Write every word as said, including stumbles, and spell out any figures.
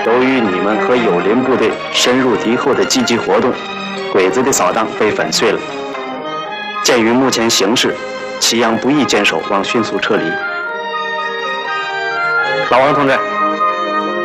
由于你们和友邻部队深入敌后的积极活动，鬼子的扫荡被粉碎了。鉴于目前形势，祁阳不宜坚守，望迅速撤离。 老王同志，